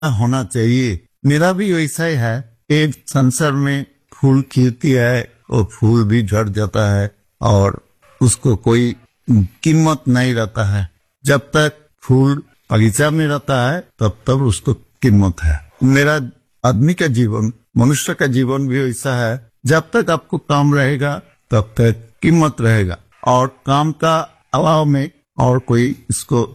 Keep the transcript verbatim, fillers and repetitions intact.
होना चाहिए। मेरा भी वैसा ही है। एक संसार में फूल खिलती है और फूल भी झड़ जाता है और उसको कोई कीमत नहीं रहता है। जब तक फूल बगीचा में रहता है तब तक उसको कीमत है। मेरा आदमी का जीवन, मनुष्य का जीवन भी वैसा है। जब तक आपको काम रहेगा तब तक कीमत रहेगा और काम का अभाव में और कोई इसको